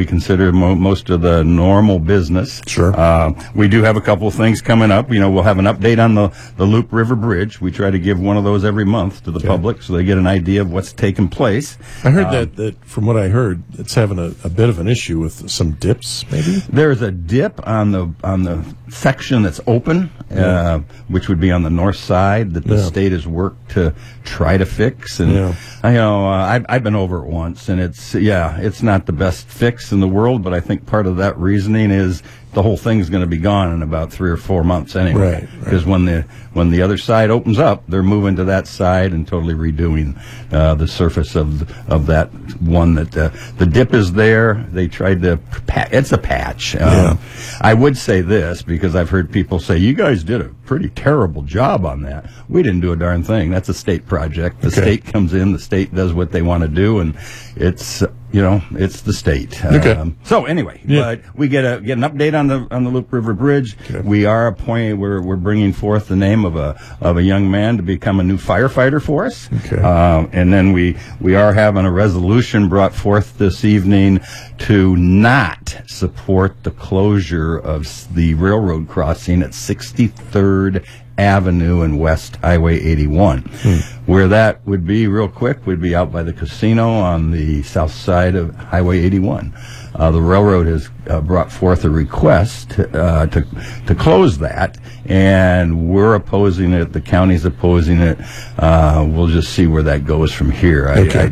we consider most of the normal business. Sure. We do have a couple of things coming up. We'll have an update on the Loop River Bridge. We try to give one of those every month to the public so they get an idea of what's taking place. I heard that from what I heard, it's having a bit of an issue with some dips, maybe? There's a dip on the section that's open, which would be on the north side that the state has worked to try to fix. And I've been over it once, and it's not the best fix in the world, but I think part of that reasoning is the whole thing's going to be gone in about 3 or 4 months anyway. Because when the other side opens up, they're moving to that side and totally redoing the surface of that one. That the dip is there. They tried to it's a patch. I would say this because I've heard people say, "You guys did a pretty terrible job on that." We didn't do a darn thing. That's a state project. The state comes in. The state does what they want to do, and it's it's the state. So anyway, but we get an update on the Loop River Bridge. We are appointing. We're bringing forth the name of a young man to become a new firefighter for us. And then we are having a resolution brought forth this evening to not support the closure of the railroad crossing at 63rd Avenue and West Highway 81. Where that would be, real quick, would be out by the casino on the south side of Highway 81. The railroad has brought forth a request to close that, and we're opposing it. The county's opposing it. We'll just see where that goes from here.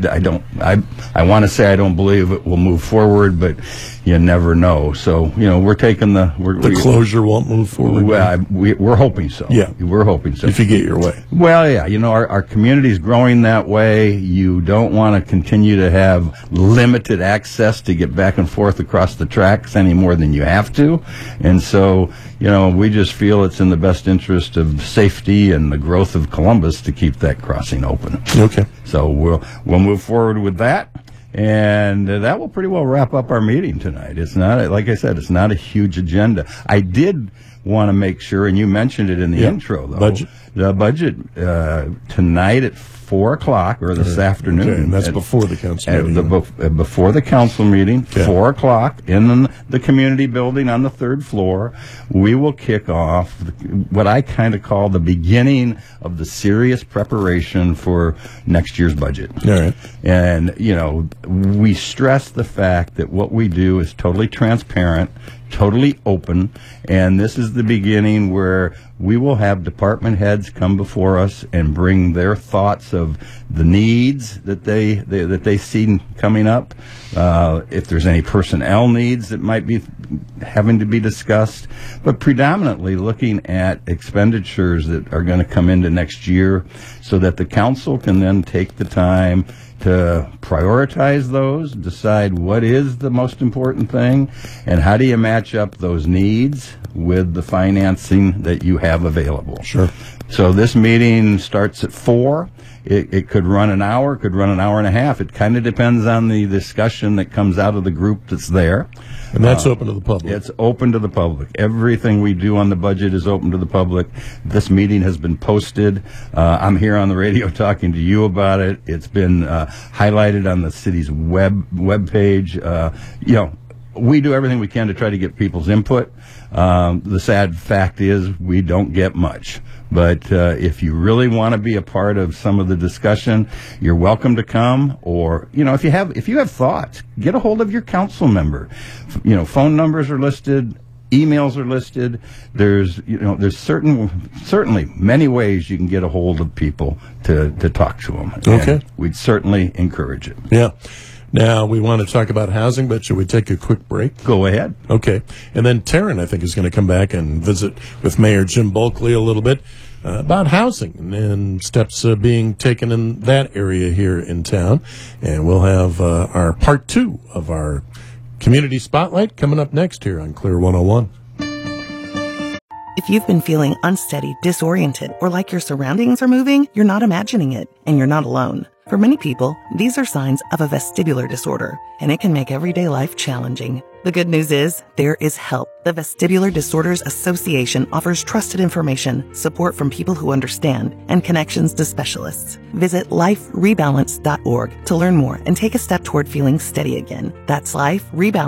I want to say I don't believe it will move forward, but you never know. So we're taking the closure won't move forward. Well, we're hoping so. Yeah, we're hoping so. If you get your way. Well, yeah, our community's growing that way. You don't want to continue to have limited access to get back and forth across the tracks any more than you have to, and so we just feel it's in the best interest of safety and the growth of Columbus to keep that crossing open. So we'll move forward with that. And that will pretty well wrap up our meeting tonight. It's not, like I said, it's not a huge agenda. I did want to make sure, and you mentioned it in the intro, though. The budget tonight at 4 o'clock, or this afternoon. And that's before the council meeting. Before the council meeting, 4 o'clock, in the community building on the 3rd floor, we will kick off what I kind of call the beginning of the serious preparation for next year's budget. All right. And, we stress the fact that what we do is totally transparent, totally open, and this is the beginning where we will have department heads come before us and bring their thoughts of the needs that they see coming up. If there's any personnel needs that might be having to be discussed, but predominantly looking at expenditures that are going to come into next year so that the council can then take the time to prioritize those, decide what is the most important thing, and how do you match up those needs with the financing that you have available. Sure. So this meeting starts at 4. It could run an hour, could run an hour and a half. It kind of depends on the discussion that comes out of the group that's there. And that's open to the public. It's open to the public. Everything we do on the budget is open to the public. This meeting has been posted. I'm here on the radio talking to you about it. It's been highlighted on the city's web page. We do everything we can to try to get people's input. The sad fact is we don't get much. But if you really want to be a part of some of the discussion, you're welcome to come. Or if you have thoughts, get a hold of your council member. Phone numbers are listed, emails are listed. There's certainly many ways you can get a hold of people to talk to them. And we'd certainly encourage it. Yeah. Now, we want to talk about housing, but should we take a quick break? Go ahead. Okay. And then Taryn, I think, is going to come back and visit with Mayor Jim Bulkley a little bit about housing and steps being taken in that area here in town. And we'll have our part 2 of our Community Spotlight coming up next here on Clear 101. If you've been feeling unsteady, disoriented, or like your surroundings are moving, you're not imagining it, and you're not alone. For many people, these are signs of a vestibular disorder, and it can make everyday life challenging. The good news is, there is help. The Vestibular Disorders Association offers trusted information, support from people who understand, and connections to specialists. Visit liferebalance.org to learn more and take a step toward feeling steady again. That's liferebalance.org.